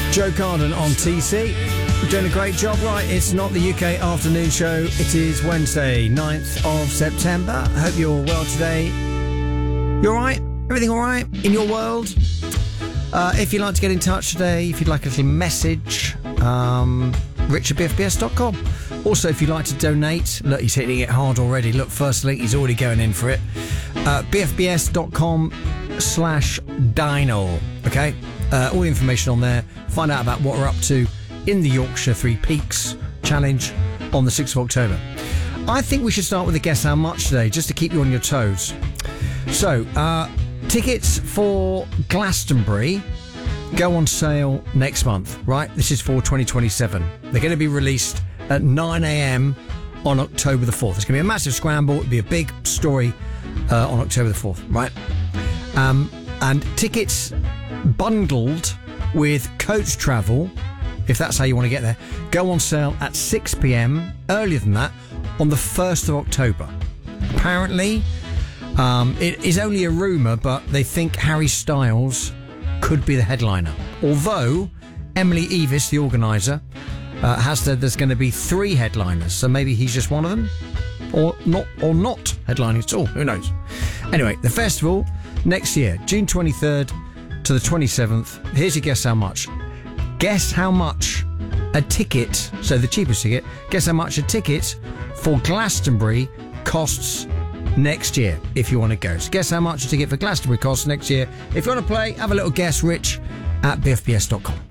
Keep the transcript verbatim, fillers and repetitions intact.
Joe Carden on T C. Doing a great job, right? It's not the U K afternoon show. It is Wednesday, ninth of September. I hope you're well today. You all right? Everything all right in your world? Uh, if you'd like to get in touch today, if you'd like a little message, um, rich at b f b s dot com. Also, if you'd like to donate, look, he's hitting it hard already. Look, first link, he's already going in for it. Uh, b f b s dot com slash dino. Okay? Uh, all the information on there. Find out about what we're up to in the Yorkshire Three Peaks Challenge on the sixth of October. I think we should start with a guess how much today, just to keep you on your toes. So, uh, tickets for Glastonbury go on sale next month, right? This is for twenty twenty-seven. They're going to be released at nine a.m. on October the fourth. It's going to be a massive scramble. It'll be a big story uh, on October the fourth, right? Um, and tickets bundled with coach travel, if that's how you want to get there, go on sale at six p.m. earlier than that on the first of October. Apparently, um, it is only a rumour, but they think Harry Styles could be the headliner. Although Emily Evis, the organiser, uh, has said there's going to be three headliners, so maybe he's just one of them, or not, or not headlining at all. Who knows? Anyway, the festival next year, June twenty-third to the twenty-seventh. Here's your guess how much. Guess how much a ticket, so the cheapest ticket, guess how much a ticket for Glastonbury costs next year, if you want to go. So guess how much a ticket for Glastonbury costs next year. If you want to play, have a little guess, rich at b f b s dot com.